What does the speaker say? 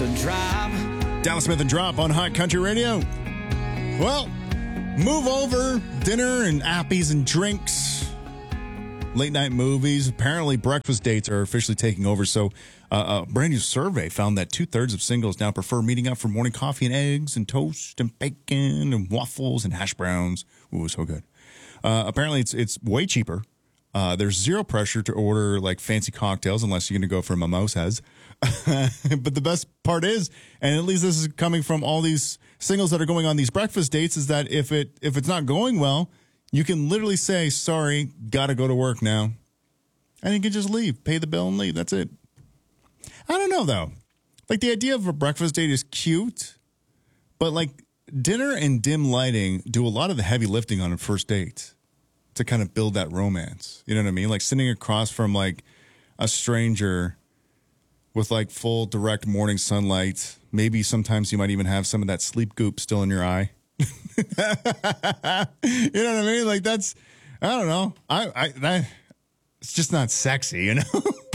So drop. Dallas Smith and Drop on Hot Country Radio. Well, move over, dinner and appies and drinks, late night movies. Apparently, breakfast dates are officially taking over. So, a brand new survey found that 2/3 of singles now prefer meeting up for morning coffee and eggs and toast and bacon and waffles and hash browns. Ooh, so good. Apparently, it's way cheaper. There's zero pressure to order like fancy cocktails unless you're going to go for mimosas. But the best part is, and at least this is coming from all these singles that are going on these breakfast dates, is that if it's not going well, you can literally say, sorry, got to go to work now. And you can just leave, pay the bill and leave. That's it. I don't know, though. Like, the idea of a breakfast date is cute, but like dinner and dim lighting do a lot of the heavy lifting on a first date to kind of build that romance. You know what I mean? Like sitting across from like a stranger with like full direct morning sunlight. Maybe sometimes you might even have some of that sleep goop still in your eye. You know what I mean? Like that's, I don't know. I it's just not sexy, you know?